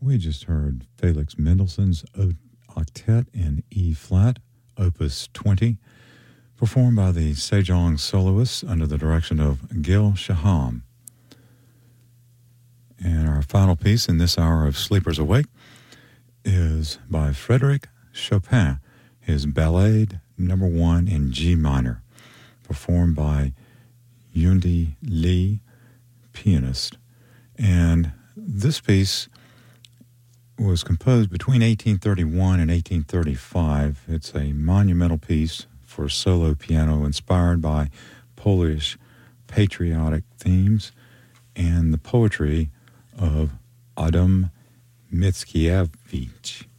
We just heard Felix Mendelssohn's Octet in E flat, Opus 20, performed by the Sejong soloists under the direction of Gil Shaham. And our final piece in this hour of Sleepers Awake is by Frederic Chopin, his Ballade No. 1 in G minor, performed by Yundi Lee, pianist. And this piece was composed between 1831 and 1835. It's a monumental piece for solo piano inspired by Polish patriotic themes and the poetry of Adam Mickiewicz.